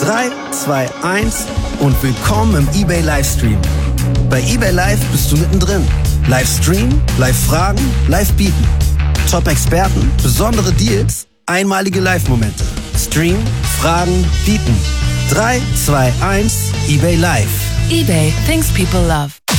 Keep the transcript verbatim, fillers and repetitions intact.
drei, zwei, eins und willkommen im eBay Livestream. Bei eBay Live bist du mittendrin. Live streamen, live fragen, live bieten. Top-Experten, besondere Deals, einmalige Live-Momente. Stream, fragen, bieten. drei, zwei, eins, eBay Live. eBay, things people love.